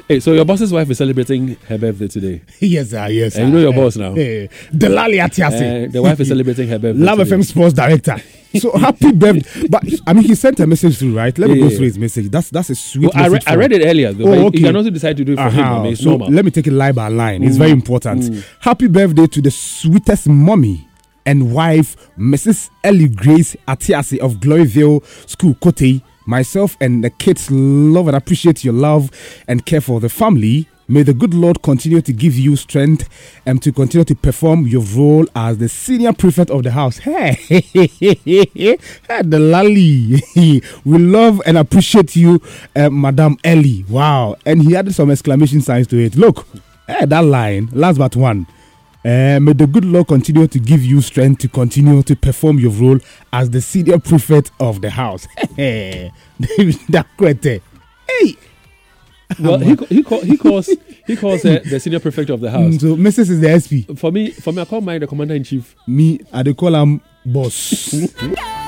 Hey, so your boss's wife is celebrating her birthday today. Yes, sir. Yes, sir. And you know your boss now. Delali Atiasi. The wife is celebrating her birthday. Love today. FM Sports Director. So happy birthday! But I mean, he sent a message through, right? Let me go through his message. That's a sweet message. I read it earlier, though. Oh, but okay. You can also decide to do it for him. I mean, it's normal. Let me take it line by line. It's very important. Happy birthday to the sweetest mommy and wife, Mrs. Ellie Grace Atiasi of Gloryville School, Kote. Myself and the kids love and appreciate your love and care for the family. May the good Lord continue to give you strength and to continue to perform your role as the senior prefect of the house. Hey, the lally. We love and appreciate you, Madam Ellie. Wow. And he added some exclamation signs to it. Look, that line, last but one. May the good Lord continue to give you strength to continue to perform your role as the senior prefect of the house. Hey, hey. Well, he calls the senior prefect of the house. So Mrs. is the SP. For me, I call mine the commander in chief. Me, I call him boss.